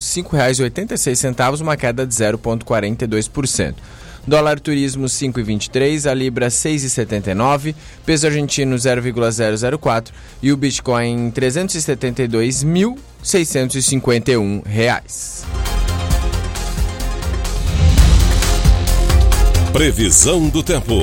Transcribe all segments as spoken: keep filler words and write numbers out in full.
cinco reais e oitenta e seis centavos, uma queda de zero vírgula quarenta e dois por cento. Dólar turismo cinco reais e vinte e três centavos, a libra seis reais e setenta e nove centavos, peso argentino zero vírgula zero zero quatro e o Bitcoin trezentos e setenta e dois mil seiscentos e cinquenta e um reais. Previsão do tempo.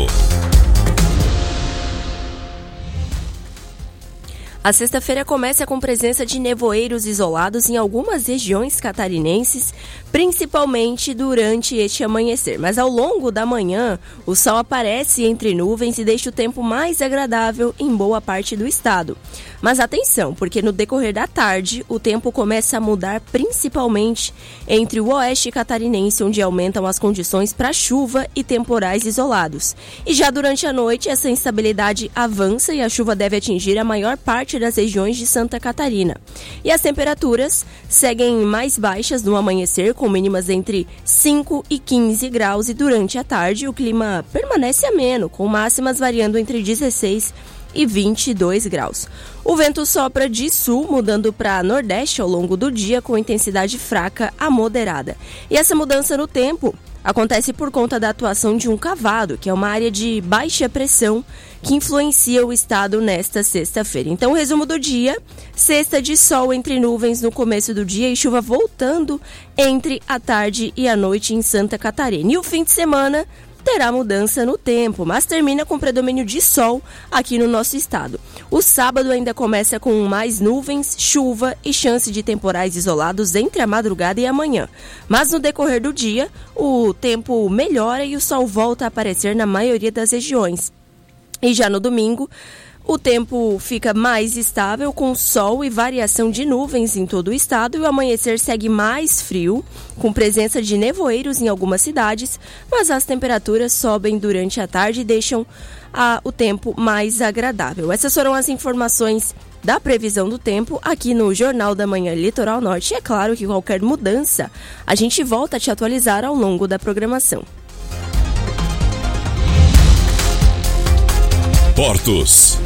A sexta-feira começa com presença de nevoeiros isolados em algumas regiões catarinenses, principalmente durante este amanhecer. Mas ao longo da manhã, o sol aparece entre nuvens e deixa o tempo mais agradável em boa parte do estado. Mas atenção, porque no decorrer da tarde, o tempo começa a mudar principalmente entre o oeste catarinense, onde aumentam as condições para chuva e temporais isolados. E já durante a noite, essa instabilidade avança e a chuva deve atingir a maior parte das regiões de Santa Catarina. E as temperaturas seguem mais baixas no amanhecer, com mínimas entre cinco e quinze graus, e durante a tarde o clima permanece ameno, com máximas variando entre dezesseis e vinte e dois graus. O vento sopra de sul, mudando para nordeste ao longo do dia, com intensidade fraca a moderada. E essa mudança no tempo acontece por conta da atuação de um cavado, que é uma área de baixa pressão que influencia o estado nesta sexta-feira. Então, o resumo do dia: sexta de sol entre nuvens no começo do dia e chuva voltando entre a tarde e a noite em Santa Catarina. E o fim de semana terá mudança no tempo, mas termina com predomínio de sol aqui no nosso estado. O sábado ainda começa com mais nuvens, chuva e chance de temporais isolados entre a madrugada e a manhã. Mas no decorrer do dia, o tempo melhora e o sol volta a aparecer na maioria das regiões. E já no domingo, o tempo fica mais estável, com sol e variação de nuvens em todo o estado, e o amanhecer segue mais frio, com presença de nevoeiros em algumas cidades, mas as temperaturas sobem durante a tarde e deixam ah, o tempo mais agradável. Essas foram as informações da previsão do tempo aqui no Jornal da Manhã Litoral Norte. E é claro que qualquer mudança, a gente volta a te atualizar ao longo da programação. Portos.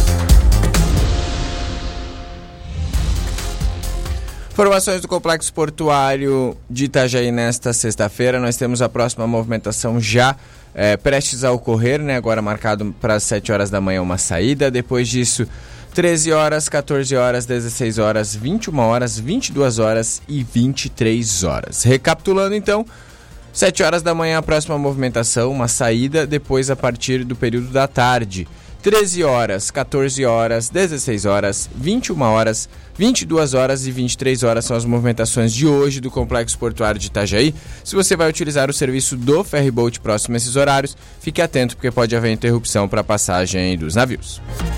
Informações do Complexo Portuário de Itajaí nesta sexta-feira. Nós temos a próxima movimentação já é, prestes a ocorrer, né? Agora marcado para as sete horas da manhã uma saída. Depois disso, treze horas, quatorze horas, dezesseis horas, vinte e uma horas, vinte e duas horas e vinte e três horas. Recapitulando então, sete horas da manhã a próxima movimentação, uma saída. Depois, a partir do período da tarde, treze horas, quatorze horas, dezesseis horas, vinte e uma horas, vinte e duas horas e vinte e três horas são as movimentações de hoje do Complexo Portuário de Itajaí. Se você vai utilizar o serviço do Ferryboat próximo a esses horários, fique atento porque pode haver interrupção para a passagem dos navios.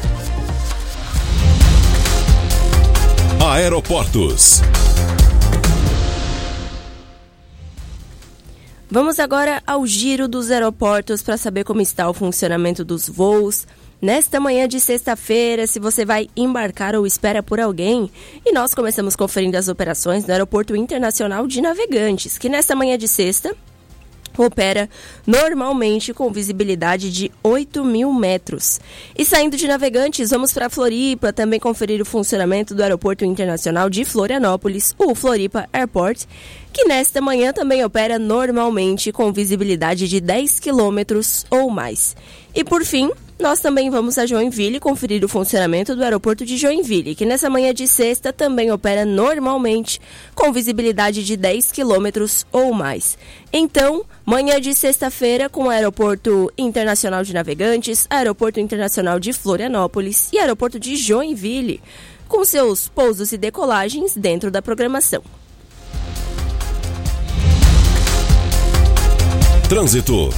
Aeroportos. Vamos agora ao giro dos aeroportos para saber como está o funcionamento dos voos nesta manhã de sexta-feira, se você vai embarcar ou espera por alguém. E nós começamos conferindo as operações no Aeroporto Internacional de Navegantes, que nesta manhã de sexta opera normalmente com visibilidade de oito mil metros. E saindo de Navegantes, vamos para Floripa, também conferir o funcionamento do Aeroporto Internacional de Florianópolis, o Floripa Airport, que nesta manhã também opera normalmente com visibilidade de dez quilômetros ou mais. E por fim, nós também vamos a Joinville conferir o funcionamento do aeroporto de Joinville, que nessa manhã de sexta também opera normalmente com visibilidade de dez quilômetros ou mais. Então, manhã de sexta-feira com o Aeroporto Internacional de Navegantes, Aeroporto Internacional de Florianópolis e Aeroporto de Joinville, com seus pousos e decolagens dentro da programação. Trânsito.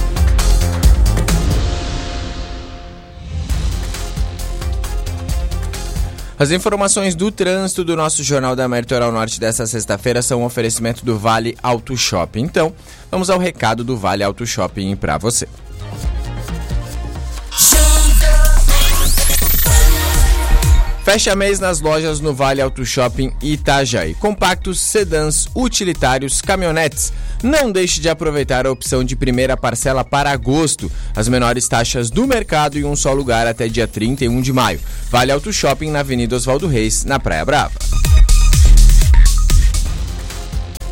As informações do trânsito do nosso Jornal da Manhã Litoral Norte dessa sexta-feira são um oferecimento do Vale Auto Shopping. Então, vamos ao recado do Vale Auto Shopping para você. Fecha mês nas lojas no Vale Auto Shopping Itajaí. Compactos, sedãs, utilitários, caminhonetes. Não deixe de aproveitar a opção de primeira parcela para agosto. As menores taxas do mercado em um só lugar até dia trinta e um de maio. Vale Auto Shopping na Avenida Oswaldo Reis, na Praia Brava.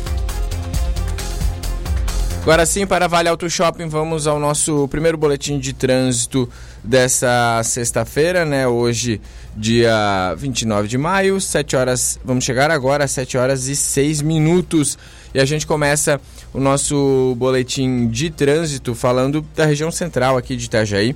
Agora sim, para Vale Auto Shopping, vamos ao nosso primeiro boletim de trânsito dessa sexta-feira, né? Hoje, dia vinte e nove de maio, sete horas, vamos chegar agora às sete horas e seis minutos. E a gente começa o nosso boletim de trânsito falando da região central aqui de Itajaí.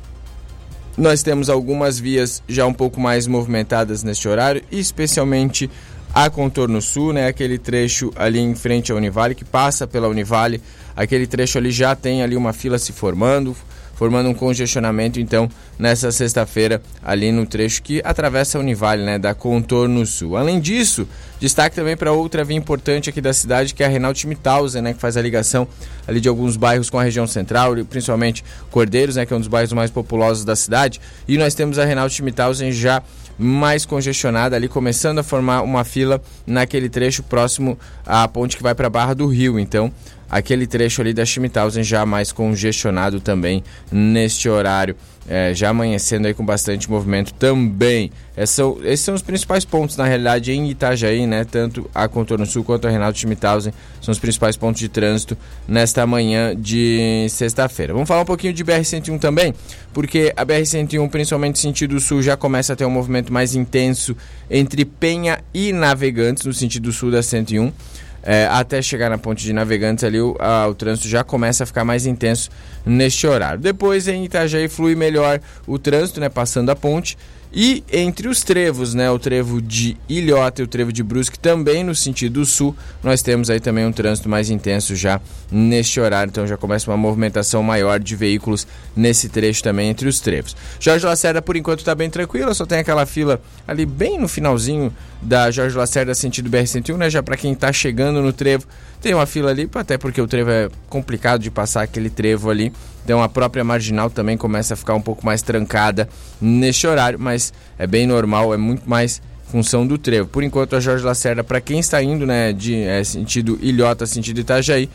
Nós temos algumas vias já um pouco mais movimentadas neste horário, especialmente a Contorno Sul, né? Aquele trecho ali em frente à Univale, que passa pela Univale, aquele trecho ali já tem ali uma fila se formando, formando um congestionamento, então, nessa sexta-feira, ali no trecho que atravessa a Univale, né? Da Contorno Sul. Além disso, destaque também para outra via importante aqui da cidade, que é a Reinaldo Schmidthausen, né? Que faz a ligação ali de alguns bairros com a região central, principalmente Cordeiros, né? Que é um dos bairros mais populosos da cidade. E nós temos a Reinaldo Schmidthausen já mais congestionada ali, começando a formar uma fila naquele trecho próximo à ponte que vai para a Barra do Rio. Então, aquele trecho ali da Schmidthausen já mais congestionado também neste horário, é, já amanhecendo aí com bastante movimento também. Esses são, esses são os principais pontos, na realidade, em Itajaí, né? Tanto a Contorno Sul quanto a Reinaldo Schmidthausen são os principais pontos de trânsito nesta manhã de sexta-feira. Vamos falar um pouquinho de B R cento e um também, porque a B R cento e um, principalmente sentido sul, já começa a ter um movimento mais intenso entre Penha e Navegantes, no sentido sul da cento e um. É, até chegar na ponte de Navegantes ali, o, a, o trânsito já começa a ficar mais intenso neste horário. Depois em Itajaí flui melhor o trânsito, né, passando a ponte. E entre os trevos, né, o trevo de Ilhota e o trevo de Brusque, também no sentido sul, nós temos aí também um trânsito mais intenso já neste horário. Então já começa uma movimentação maior de veículos nesse trecho também entre os trevos. Jorge Lacerda, por enquanto, está bem tranquila, só tem aquela fila ali bem no finalzinho da Jorge Lacerda sentido B R cento e um, né, já para quem está chegando no trevo. Tem uma fila ali, até porque o trevo é complicado de passar aquele trevo ali. Então a própria marginal também começa a ficar um pouco mais trancada neste horário, mas é bem normal, é muito mais função do trevo. Por enquanto, a Jorge Lacerda, para quem está indo, né, de é, sentido Ilhota, sentido Itajaí,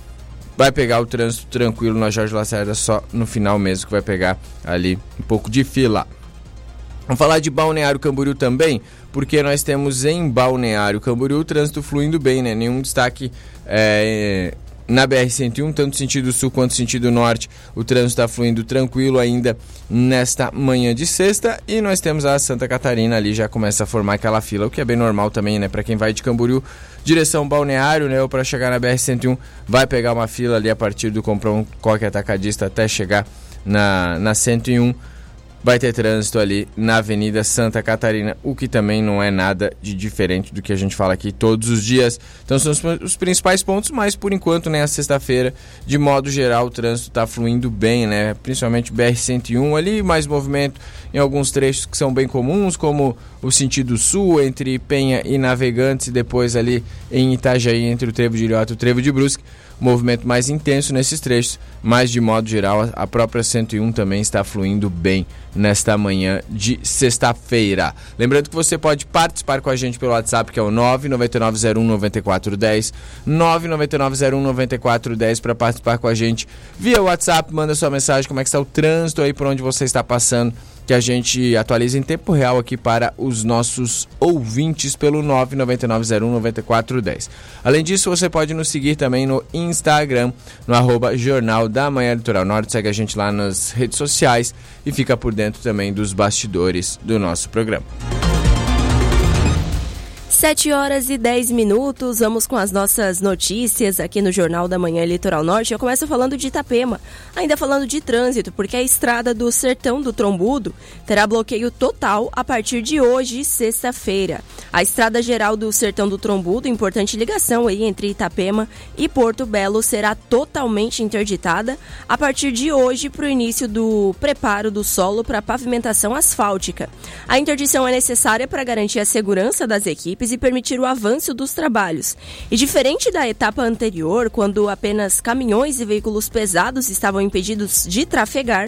vai pegar o trânsito tranquilo na Jorge Lacerda, só no final mesmo que vai pegar ali um pouco de fila. Vamos falar de Balneário Camboriú também, porque nós temos em Balneário Camboriú o trânsito fluindo bem, né? Nenhum destaque é, na B R cento e um, tanto sentido sul quanto sentido norte. O trânsito está fluindo tranquilo ainda nesta manhã de sexta. E nós temos a Santa Catarina ali, já começa a formar aquela fila, o que é bem normal também, né? Para quem vai de Camboriú, direção Balneário, né? Ou para chegar na B R cento e um, vai pegar uma fila ali a partir do Comprão Coque Atacadista até chegar na, na cento e um. Vai ter trânsito ali na Avenida Santa Catarina, o que também não é nada de diferente do que a gente fala aqui todos os dias. Então são os, os principais pontos, mas por enquanto, né, a sexta-feira, de modo geral, o trânsito está fluindo bem, né? Principalmente B R cento e um ali, mais movimento em alguns trechos que são bem comuns, como o sentido sul, entre Penha e Navegantes, e depois ali em Itajaí, entre o trevo de Ilhota e o trevo de Brusque. Movimento mais intenso nesses trechos, mas de modo geral a própria cento e um também está fluindo bem nesta manhã de sexta-feira. Lembrando que você pode participar com a gente pelo WhatsApp, que é o nove nove nove zero um nove quatro um zero, nove nove nove zero um nove quatro um zero, para participar com a gente via WhatsApp. Manda sua mensagem, como é que está o trânsito aí por onde você está passando, que a gente atualiza em tempo real aqui para os nossos ouvintes pelo nove nove nove zero um nove quatro um zero. Além disso, você pode nos seguir também no Instagram, no arroba Jornal da Manhã Litoral Norte. Segue a gente lá nas redes sociais e fica por dentro também dos bastidores do nosso programa. sete horas e dez minutos, vamos com as nossas notícias aqui no Jornal da Manhã Litoral Norte. Eu começo falando de Itapema, ainda falando de trânsito, porque a estrada do Sertão do Trombudo terá bloqueio total a partir de hoje, sexta-feira. A estrada geral do Sertão do Trombudo, importante ligação aí entre Itapema e Porto Belo, será totalmente interditada a partir de hoje para o início do preparo do solo para pavimentação asfáltica. A interdição é necessária para garantir a segurança das equipes e permitir o avanço dos trabalhos. E diferente da etapa anterior, quando apenas caminhões e veículos pesados estavam impedidos de trafegar,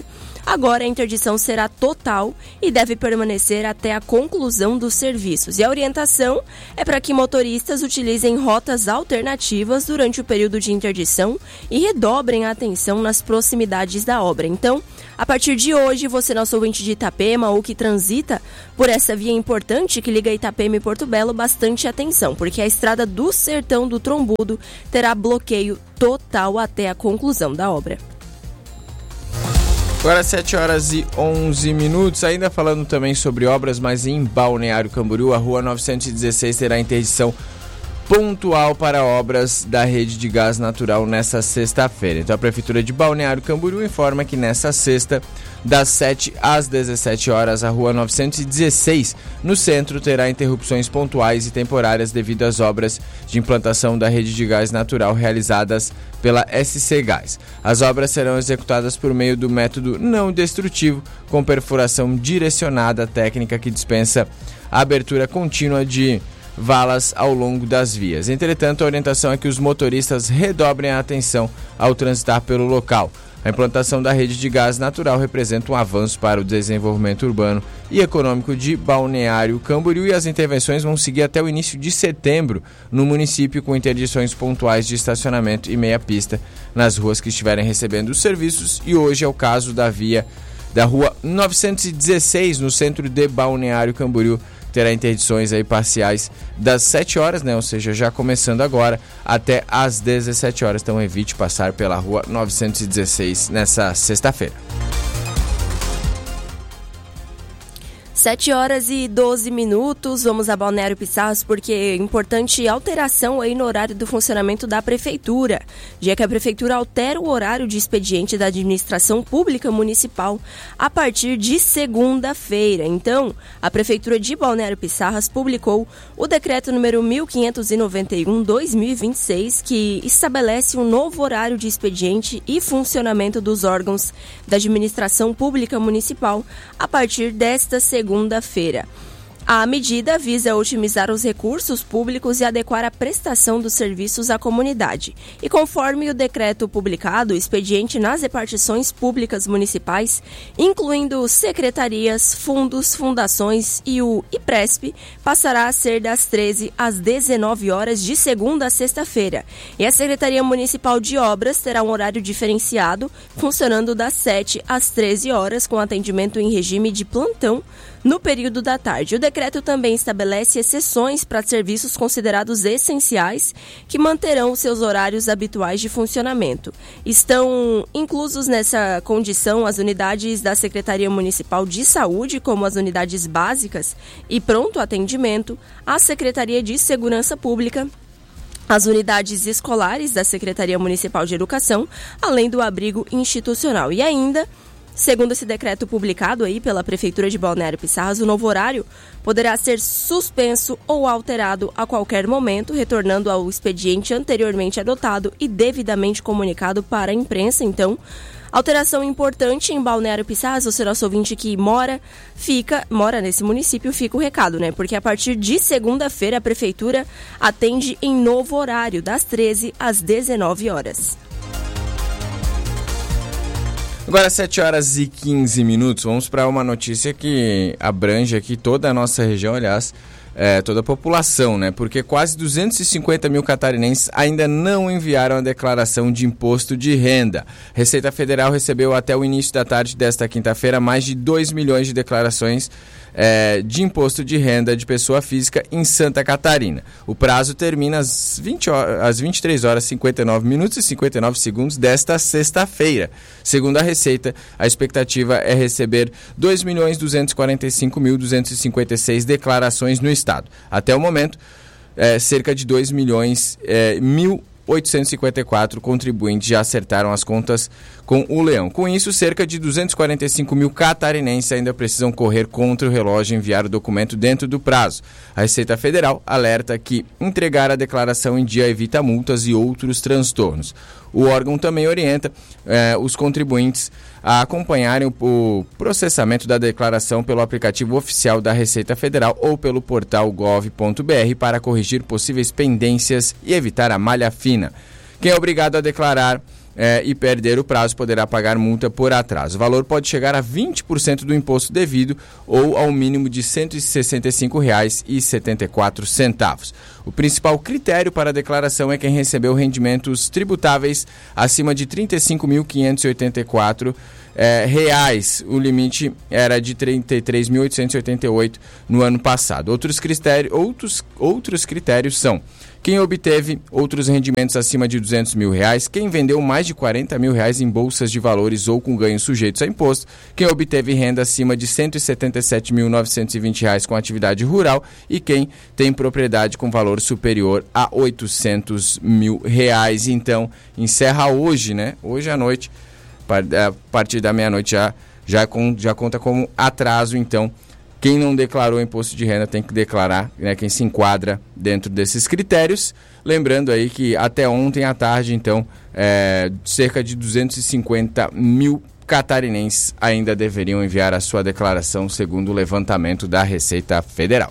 Agora a interdição será total e deve permanecer até a conclusão dos serviços. E a orientação é para que motoristas utilizem rotas alternativas durante o período de interdição e redobrem a atenção nas proximidades da obra. Então, a partir de hoje, você, nosso ouvinte de Itapema ou que transita por essa via importante que liga Itapema e Porto Belo, bastante atenção, porque a estrada do Sertão do Trombudo terá bloqueio total até a conclusão da obra. Agora sete horas e onze minutos, ainda falando também sobre obras, mas em Balneário Camboriú, a rua novecentos e dezesseis terá interdição pontual para obras da rede de gás natural nesta sexta-feira. Então a Prefeitura de Balneário Camboriú informa que nesta sexta, das sete às dezessete horas, a rua novecentos e dezesseis, no centro, terá interrupções pontuais e temporárias devido às obras de implantação da rede de gás natural realizadas pela S C Gás. As obras serão executadas por meio do método não destrutivo, com perfuração direcionada técnica que dispensa a abertura contínua de valas ao longo das vias. Entretanto, a orientação é que os motoristas redobrem a atenção ao transitar pelo local. A implantação da rede de gás natural representa um avanço para o desenvolvimento urbano e econômico de Balneário Camboriú, e as intervenções vão seguir até o início de setembro no município, com interdições pontuais de estacionamento e meia pista nas ruas que estiverem recebendo os serviços, e hoje é o caso da via da rua novecentos e dezesseis, no centro de Balneário Camboriú. Terá interdições aí parciais das sete horas, né? Ou seja, já começando agora, até às dezessete horas. Então evite passar pela rua novecentos e dezesseis nessa sexta-feira. sete horas e doze minutos, vamos a Balneário Pissarras, porque é importante alteração aí no horário do funcionamento da Prefeitura, já que a Prefeitura altera o horário de expediente da administração pública municipal a partir de segunda-feira. Então, a Prefeitura de Balneário Pissarras publicou o decreto número mil quinhentos e noventa e um barra dois mil e vinte e seis, que estabelece um novo horário de expediente e funcionamento dos órgãos da administração pública municipal a partir desta segunda segunda-feira. A medida visa otimizar os recursos públicos e adequar a prestação dos serviços à comunidade. E conforme o decreto publicado, o expediente nas repartições públicas municipais, incluindo secretarias, fundos, fundações e o IPRESP, passará a ser das treze às dezenove horas de segunda a sexta-feira. E a Secretaria Municipal de Obras terá um horário diferenciado, funcionando das sete às treze horas, com atendimento em regime de plantão no período da tarde. O decreto também estabelece exceções para serviços considerados essenciais, que manterão seus horários habituais de funcionamento. Estão inclusos nessa condição as unidades da Secretaria Municipal de Saúde, como as unidades básicas e pronto atendimento, a Secretaria de Segurança Pública, as unidades escolares da Secretaria Municipal de Educação, além do abrigo institucional. E ainda, segundo esse decreto publicado aí pela Prefeitura de Balneário Pissarras, o novo horário poderá ser suspenso ou alterado a qualquer momento, retornando ao expediente anteriormente adotado e devidamente comunicado para a imprensa. Então, alteração importante em Balneário Pissarras, você, nosso ouvinte que mora, fica, mora nesse município, fica o recado, né? Porque a partir de segunda-feira a Prefeitura atende em novo horário, das treze às dezenove horas. Agora sete horas e quinze minutos, vamos para uma notícia que abrange aqui toda a nossa região, aliás, é, toda a população, né? Porque quase duzentos e cinquenta mil catarinenses ainda não enviaram a declaração de imposto de renda. Receita Federal recebeu até o início da tarde desta quinta-feira mais de dois milhões de declarações é, de imposto de renda de pessoa física em Santa Catarina. O prazo termina às, vinte horas, às vinte e três horas e cinquenta e nove minutos e cinquenta e nove segundos desta sexta-feira. Segundo a Receita, a expectativa é receber dois milhões duzentos e quarenta e cinco mil duzentos e cinquenta e seis declarações no Estado. Até o momento, é, cerca de dois milhões e mil oitocentos e cinquenta e quatro contribuintes já acertaram as contas com o leão. Com isso, cerca de duzentos e quarenta e cinco mil catarinenses ainda precisam correr contra o relógio e enviar o documento dentro do prazo. A Receita Federal alerta que entregar a declaração em dia evita multas e outros transtornos. O órgão também orienta eh, os contribuintes a acompanharem o, o processamento da declaração pelo aplicativo oficial da Receita Federal ou pelo portal gov ponto br para corrigir possíveis pendências e evitar a malha fina. Quem é obrigado a declarar É, e perder o prazo poderá pagar multa por atraso. O valor pode chegar a vinte por cento do imposto devido ou ao mínimo de cento e sessenta e cinco reais e setenta e quatro centavos. O principal critério para a declaração é quem recebeu rendimentos tributáveis acima de trinta e cinco mil quinhentos e oitenta e quatro é, reais. O limite era de trinta e três mil oitocentos e oitenta e oito no ano passado. Outros critérios, outros, outros critérios são: quem obteve outros rendimentos acima de duzentos mil reais, quem vendeu mais de quarenta mil reais em bolsas de valores ou com ganhos sujeitos a imposto, quem obteve renda acima de cento e setenta e sete mil novecentos e vinte reais com atividade rural e quem tem propriedade com valor superior a oitocentos mil reais. Então, encerra hoje, né? Hoje à noite, a partir da meia-noite já, já, com, já conta como atraso, então. Quem não declarou imposto de renda tem que declarar, né, quem se enquadra dentro desses critérios. Lembrando aí que até ontem à tarde, então, é, cerca de duzentos e cinquenta mil catarinenses ainda deveriam enviar a sua declaração, segundo o levantamento da Receita Federal.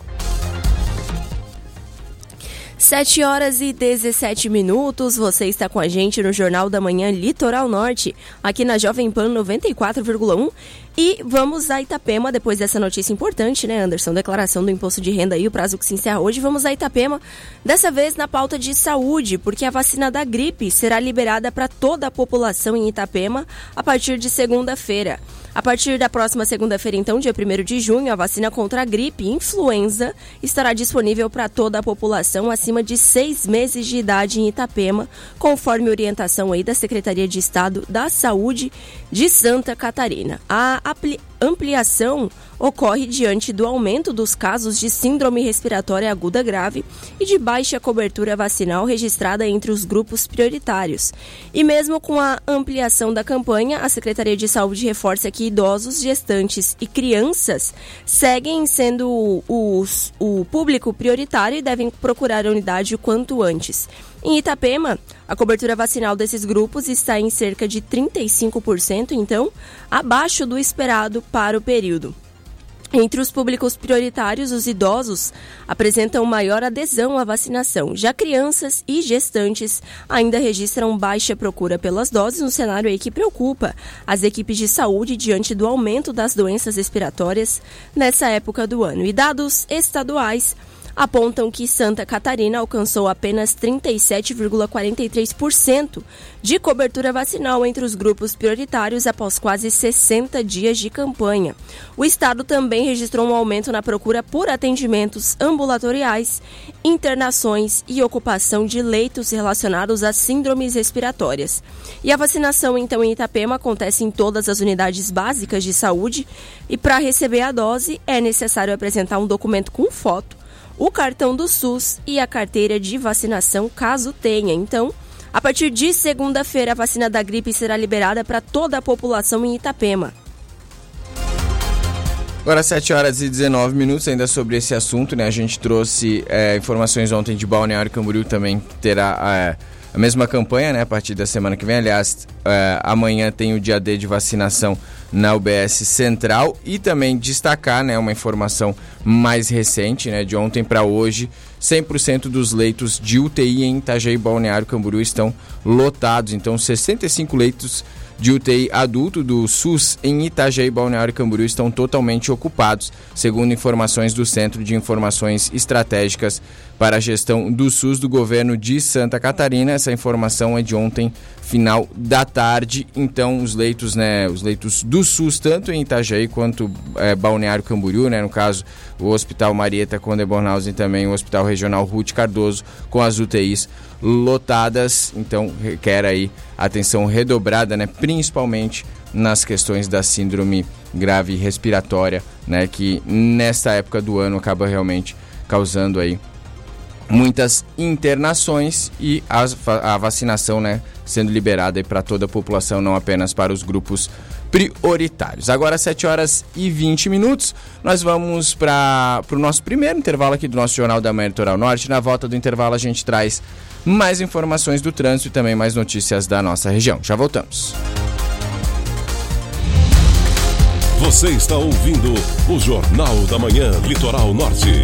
sete horas e dezessete minutos, você está com a gente no Jornal da Manhã Litoral Norte, aqui na Jovem Pan noventa e quatro vírgula um. E vamos a Itapema, depois dessa notícia importante, né, Anderson? Declaração do imposto de renda e o prazo que se encerra hoje. Vamos a Itapema, dessa vez na pauta de saúde, porque a vacina da gripe será liberada para toda a população em Itapema a partir de segunda-feira. A partir da próxima segunda-feira, então, dia primeiro de junho, a vacina contra a gripe e influenza estará disponível para toda a população acima de seis meses de idade em Itapema, conforme orientação aí da Secretaria de Estado da Saúde de Santa Catarina. A ampliação ocorre diante do aumento dos casos de síndrome respiratória aguda grave e de baixa cobertura vacinal registrada entre os grupos prioritários. E mesmo com a ampliação da campanha, a Secretaria de Saúde reforça que idosos, gestantes e crianças seguem sendo os, o público prioritário e devem procurar a unidade o quanto antes. Em Itapema, a cobertura vacinal desses grupos está em cerca de trinta e cinco por cento, então, abaixo do esperado para o período. Entre os públicos prioritários, os idosos apresentam maior adesão à vacinação. Já crianças e gestantes ainda registram baixa procura pelas doses, um cenário aí que preocupa as equipes de saúde diante do aumento das doenças respiratórias nessa época do ano. E dados estaduais apontam que Santa Catarina alcançou apenas trinta e sete vírgula quarenta e três por cento de cobertura vacinal entre os grupos prioritários após quase sessenta dias de campanha. O estado também registrou um aumento na procura por atendimentos ambulatoriais, internações e ocupação de leitos relacionados a síndromes respiratórias. E a vacinação, então, em Itapema acontece em todas as unidades básicas de saúde e para receber a dose é necessário apresentar um documento com foto, o cartão do SUS e a carteira de vacinação, caso tenha. Então, a partir de segunda-feira, a vacina da gripe será liberada para toda a população em Itapema. Agora, sete horas e dezenove minutos, ainda sobre esse assunto, né? A gente trouxe é, informações ontem de Balneário Camboriú, também terá é, a mesma campanha, né? A partir da semana que vem. Aliás, é, amanhã tem o dia D de vacinação na U B S Central. E também destacar, né, uma informação mais recente, né, de ontem para hoje, cem por cento dos leitos de U T I em Itajaí e Balneário Camboriú estão lotados. Então, sessenta e cinco leitos de U T I adulto do SUS em Itajaí e Balneário Camboriú estão totalmente ocupados, segundo informações do Centro de Informações Estratégicas para a Gestão do SUS do Governo de Santa Catarina. Essa informação é de ontem, final da tarde. Então, os leitos, né, os leitos do SUS, tanto em Itajaí quanto é, Balneário Camboriú, né, no caso, o Hospital Marieta Conde Bornhausen e também o Hospital Regional Ruth Cardoso, com as U T Is lotadas. Então, requer aí atenção redobrada, né, principalmente nas questões da síndrome grave respiratória, né, que nesta época do ano acaba realmente causando aí muitas internações e a, a vacinação, né, sendo liberada para toda a população, não apenas para os grupos prioritários. Agora, sete horas e vinte minutos, nós vamos para o nosso primeiro intervalo aqui do nosso Jornal da Manhã Litoral Norte. Na volta do intervalo a gente traz mais informações do trânsito e também mais notícias da nossa região. Já voltamos. Você está ouvindo o Jornal da Manhã Litoral Norte.